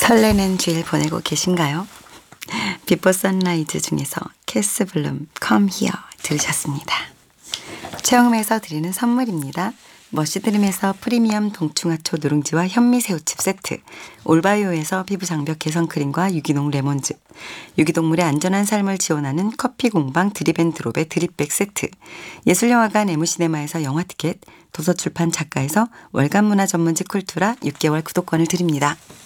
설레는 주일 보내고 계신가요? 비포 선라이즈 중에서 캐스 블룸 Come Here 들으셨습니다. 체험에서 드리는 선물입니다. 머시드림에서 프리미엄 동충하초 누룽지와 현미새우칩 세트, 올바이오에서 피부장벽 개선크림과 유기농 레몬즙, 유기동물의 안전한 삶을 지원하는 커피공방 드립앤드롭의 드립백 세트, 예술영화관 에무시네마에서 영화티켓, 도서출판 작가에서 월간문화 전문지 쿨투라 6개월 구독권을 드립니다.